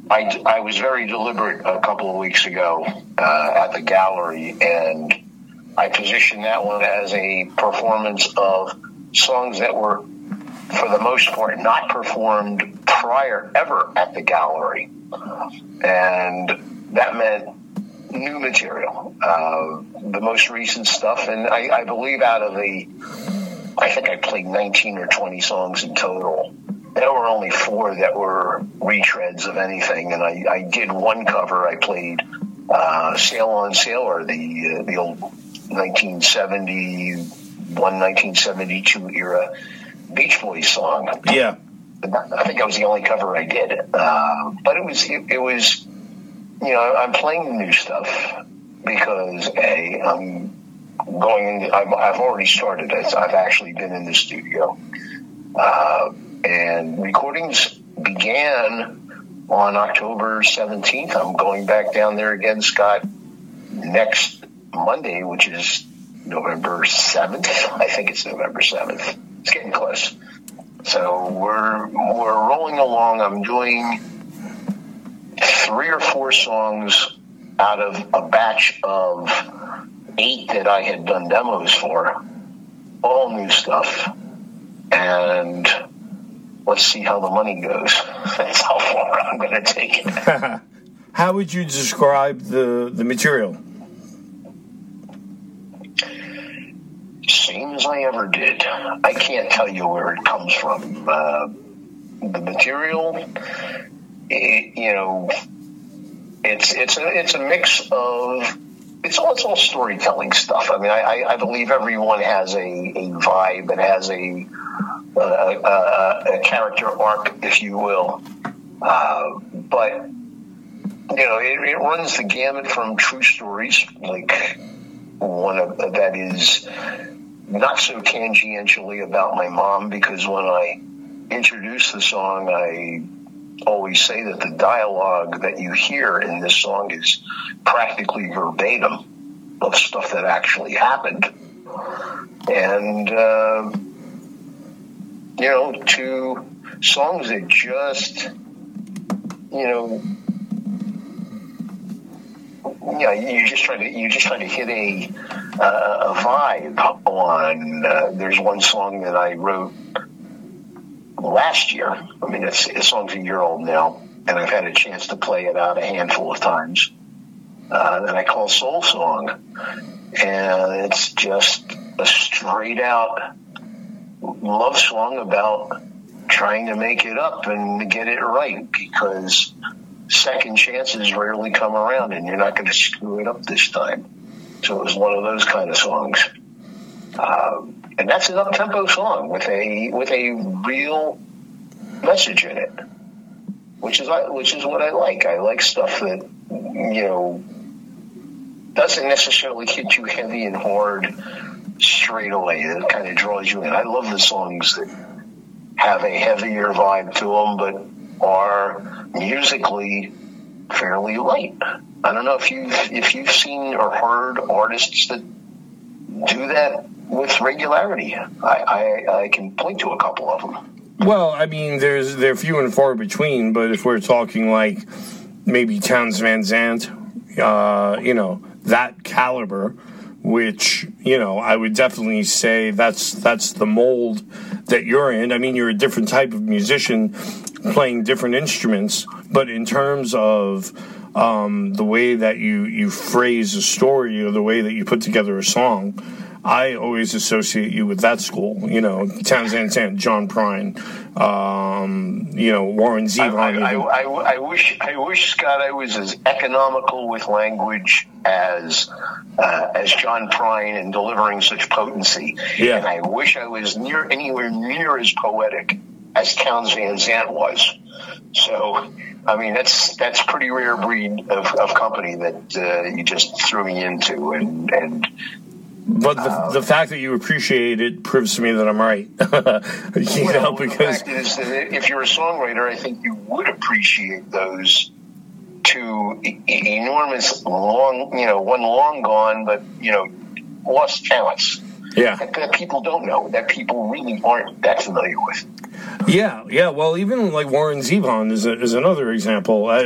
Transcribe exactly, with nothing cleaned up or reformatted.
I, I was very deliberate a couple of weeks ago uh, at the gallery, and I positioned that one as a performance of songs that were, for the most part, not performed prior ever at the gallery. And that meant new material, uh, the most recent stuff. And I, I believe out of the, I think I played nineteen or twenty songs in total. There were only four that were retreads of anything. And I, I did one cover. I played uh, Sail on Sailor, the, uh, the old nineteen seventy-one, nineteen seventy-two era Beach Boys song. Yeah. I think that was the only cover I did. Uh, but it was, it, it was, you know, I'm playing the new stuff because, A, I'm going, I've, I've already started it. I've actually been in the studio. Uh, and recordings began on October seventeenth. I'm going back down there again, Scott, next Monday, which is November seventh. I think it's November seventh. It's getting close. So we're we're rolling along. I'm doing three or four songs out of a batch of eight that I had done demos for. All new stuff. And let's see how the money goes. That's how far I'm going to take it. How would you describe the, the material? Same as I ever did. I can't tell you where it comes from. Uh, the material, it, you know, it's it's a it's a mix of it's all it's all storytelling stuff. I mean, I, I believe everyone has a, a vibe and has a a, a a character arc, if you will. Uh, but you know, it, it runs the gamut from true stories, like one of that is not so tangentially about my mom, because when I introduce the song, I always say that the dialogue that you hear in this song is practically verbatim of stuff that actually happened. And, uh, you know, to songs that just, you know, yeah, you just try to you just try to hit a uh, a vibe on. Uh, there's one song that I wrote last year. I mean, it's the song's a year old now, and I've had a chance to play it out a handful of times. Uh, that I call Soul Song, and it's just a straight out love song about trying to make it up and get it right, because second chances rarely come around, and you're not going to screw it up this time. So it was one of those kind of songs, um, and that's an up-tempo song with a with a real message in it, which is which is what I like. I like stuff that, you know, doesn't necessarily hit you heavy and hard straight away. It kind of draws you in. I love the songs that have a heavier vibe to them, but are musically fairly light. I don't know if you've if you've seen or heard artists that do that with regularity. I, I, I can point to a couple of them. Well, I mean, there's they're few and far between, but if we're talking like maybe Townes Van Zandt, uh, you know, that caliber, which, you know, I would definitely say that's that's the mold that you're in. I mean, you're a different type of musician playing different instruments, but in terms of um, the way that you, you phrase a story or the way that you put together a song, I always associate you with that school. You know, Townes Van Zandt, John Prine, um, you know, Warren Zevon. I, I, I, I, I wish, I wish, Scott, I was as economical with language as uh, as John Prine in delivering such potency. Yeah. And I wish I was near anywhere near as poetic as Townes Van Zandt was. So, I mean, that's that's pretty rare breed of, of company that uh, you just threw me into, and and. But the, uh, the fact that you appreciate it proves to me that I'm right. you well, know, because the fact is that if you're a songwriter, I think you would appreciate those two e- enormous, long, you know, one long gone, but, you know, lost talents. Yeah. That, that people don't know, that people really aren't that familiar with. Yeah, yeah. Well, even like Warren Zevon is, a, is another example.